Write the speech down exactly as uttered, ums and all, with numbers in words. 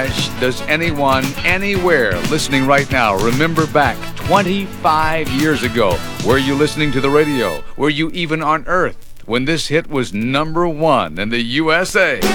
gosh, does anyone anywhere listening right now remember back twenty-five years ago? Were you listening to the radio? Were you even on Earth when this hit was number one in the U S A?